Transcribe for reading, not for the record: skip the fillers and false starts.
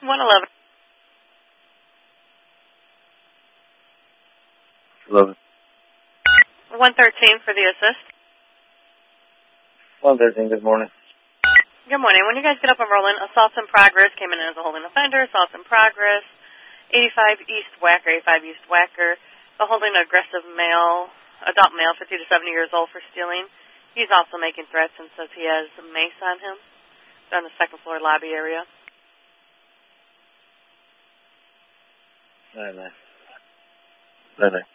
111. 11. 113 for the assist. 113, good morning. Good morning. When you guys get up and rolling, assault in progress came in as a holding offender. Assault in progress. 85 East Wacker, 85 East Wacker. The holding aggressive male, adult male, 50 to 70 years old for stealing. He's also making threats and says he has a mace on him. They're on the second floor lobby area. 9-9. 9-9.